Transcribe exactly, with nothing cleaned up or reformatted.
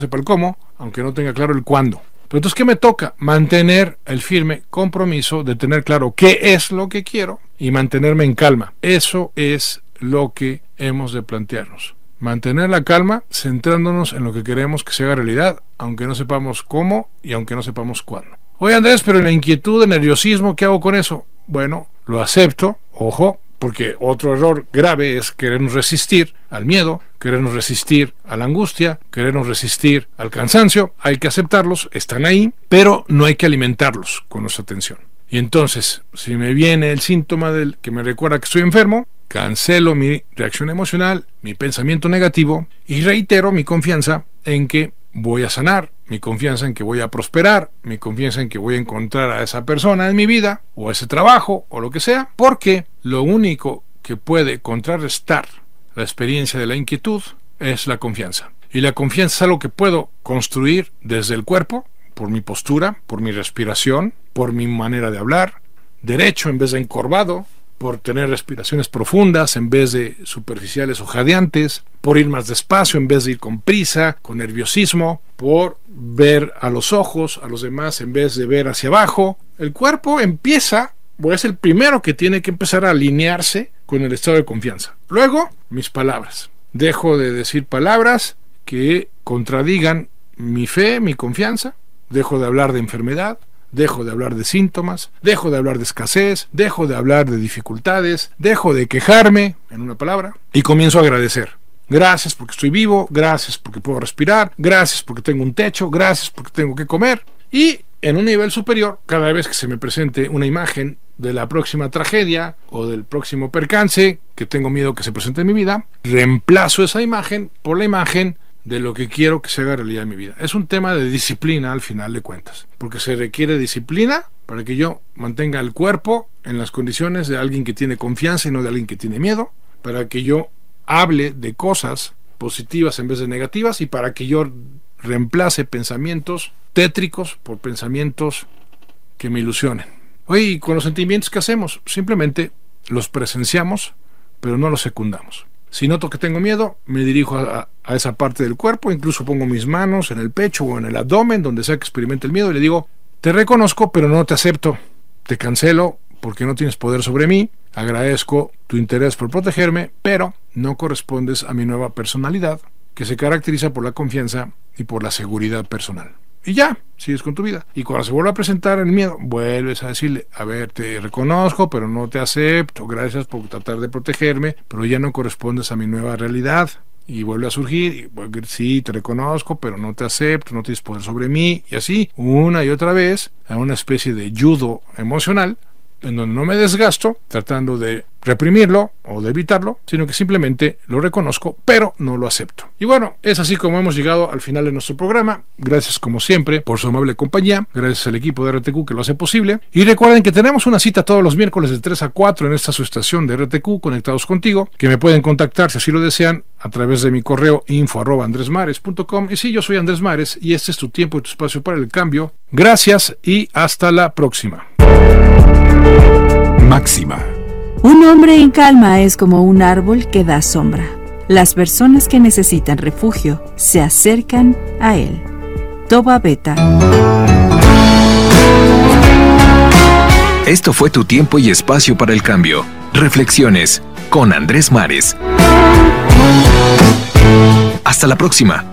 sepa el cómo, aunque no tenga claro el cuándo. Pero entonces, ¿qué me toca? Mantener el firme compromiso de tener claro qué es lo que quiero y mantenerme en calma. Eso es lo que hemos de plantearnos. Mantener la calma centrándonos en lo que queremos que se haga realidad, aunque no sepamos cómo y aunque no sepamos cuándo. Oye, Andrés, pero en la inquietud, el nerviosismo, ¿qué hago con eso? Bueno, lo acepto, ojo, porque otro error grave es querernos resistir al miedo, querernos resistir a la angustia, querernos resistir al cansancio. Hay que aceptarlos, están ahí, pero no hay que alimentarlos con nuestra atención. Y entonces, si me viene el síntoma del que me recuerda que estoy enfermo, cancelo mi reacción emocional, mi pensamiento negativo y reitero mi confianza en que voy a sanar, mi confianza en que voy a prosperar, mi confianza en que voy a encontrar a esa persona en mi vida, o a ese trabajo, o lo que sea, porque lo único que puede contrarrestar la experiencia de la inquietud es la confianza. Y la confianza es algo que puedo construir desde el cuerpo, por mi postura, por mi respiración, por mi manera de hablar, derecho en vez de encorvado, por tener respiraciones profundas en vez de superficiales o jadeantes, por ir más despacio en vez de ir con prisa, con nerviosismo, por ver a los ojos, a los demás en vez de ver hacia abajo. El cuerpo empieza, o es el primero que tiene que empezar a alinearse con el estado de confianza. Luego, mis palabras. Dejo de decir palabras que contradigan mi fe, mi confianza. Dejo de hablar de enfermedad. Dejo de hablar de síntomas, dejo de hablar de escasez, dejo de hablar de dificultades, dejo de quejarme, en una palabra, y comienzo a agradecer. Gracias porque estoy vivo, gracias porque puedo respirar, gracias porque tengo un techo, gracias porque tengo que comer. Y en un nivel superior, cada vez que se me presente una imagen de la próxima tragedia o del próximo percance que tengo miedo que se presente en mi vida, reemplazo esa imagen por la imagen de lo que quiero que se haga realidad en mi vida. Es un tema de disciplina al final de cuentas, porque se requiere disciplina para que yo mantenga el cuerpo en las condiciones de alguien que tiene confianza y no de alguien que tiene miedo, para que yo hable de cosas positivas en vez de negativas y para que yo reemplace pensamientos tétricos por pensamientos que me ilusionen. Oye, ¿y con los sentimientos qué hacemos? Simplemente los presenciamos, pero no los secundamos. Si noto que tengo miedo, me dirijo a, a esa parte del cuerpo, incluso pongo mis manos en el pecho o en el abdomen, donde sea que experimente el miedo, y le digo, te reconozco, pero no te acepto, te cancelo porque no tienes poder sobre mí, agradezco tu interés por protegerme, pero no correspondes a mi nueva personalidad, que se caracteriza por la confianza y por la seguridad personal. Y ya, sigues con tu vida. Y cuando se vuelve a presentar el miedo, vuelves a decirle, a ver, te reconozco, pero no te acepto, gracias por tratar de protegerme, pero ya no correspondes a mi nueva realidad. Y vuelve a surgir, y vuelve, sí, te reconozco, pero no te acepto, no tienes poder sobre mí, y así, una y otra vez, a una especie de judo emocional, en donde no me desgasto tratando de reprimirlo o de evitarlo, sino que simplemente lo reconozco, pero no lo acepto. Y bueno, es así como hemos llegado al final de nuestro programa. Gracias como siempre por su amable compañía, gracias al equipo de R T Q que lo hace posible. Y recuerden que tenemos una cita todos los miércoles de tres a cuatro en esta su estación de R T Q, Conectados Contigo, que me pueden contactar si así lo desean a través de mi correo info arroba andresmares punto com. Y sí, yo soy Andrés Mares y este es tu tiempo y tu espacio para el cambio. Gracias y hasta la próxima. Máxima. Un hombre en calma es como un árbol que da sombra. Las personas que necesitan refugio se acercan a él. Toba Beta. Esto fue tu tiempo y espacio para el cambio. Reflexiones con Andrés Mares. Hasta la próxima.